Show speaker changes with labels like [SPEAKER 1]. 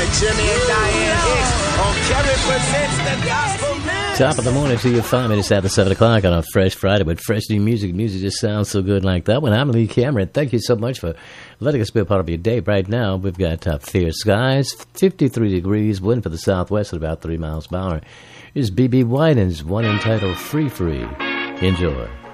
[SPEAKER 1] Jimmy and Diane Hicks on Kevin Presents the Gospel Mix.
[SPEAKER 2] Top of the morning to you, 5 minutes after 7 o'clock on a fresh Friday with fresh new music. Music just sounds so good like that one. I'm Lee Cameron. Thank you so much for letting us be a part of your day. Right now, we've got clear skies, 53 degrees, wind for the southwest at about 3 miles per hour. Here's B.B. Winans, one entitled Free Free. Enjoy.